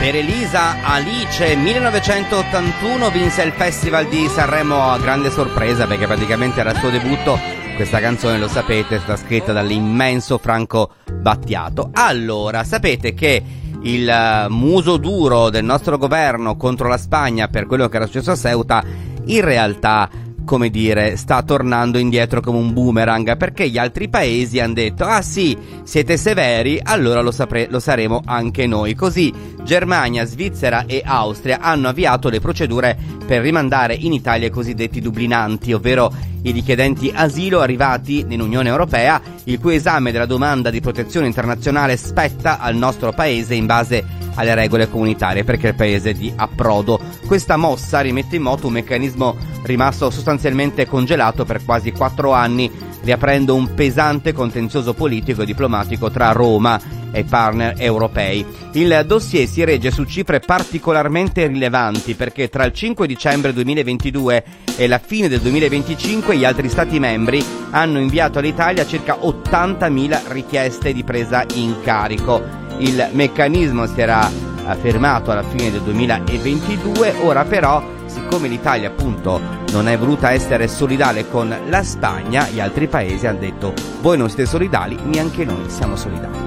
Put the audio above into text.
Per Elisa, Alice 1981 vinse il Festival di Sanremo a grande sorpresa perché praticamente era il suo debutto. Questa canzone, lo sapete, è stata scritta dall'immenso Franco Battiato. Allora, sapete che il muso duro del nostro governo contro la Spagna per quello che era successo a Ceuta in realtà, come dire, sta tornando indietro come un boomerang, perché gli altri paesi hanno detto: ah sì, siete severi, allora lo saremo anche noi. Così Germania, Svizzera e Austria hanno avviato le procedure per rimandare in Italia i cosiddetti dublinanti, ovvero i richiedenti asilo arrivati nell'Unione Europea, il cui esame della domanda di protezione internazionale spetta al nostro paese in base alle regole comunitarie, perché è il paese di approdo. Questa mossa rimette in moto un meccanismo rimasto sostanzialmente congelato per quasi 4 anni, riaprendo un pesante contenzioso politico e diplomatico tra Roma e i partner europei. Il dossier si regge su cifre particolarmente rilevanti, perché tra il 5 dicembre 2022 e la fine del 2025 gli altri stati membri hanno inviato all'Italia circa 80.000 richieste di presa in carico. Il meccanismo si era fermato alla fine del 2022, ora però, siccome l'Italia appunto non è voluta essere solidale con la Spagna, gli altri paesi hanno detto: voi non siete solidali, neanche noi siamo solidali.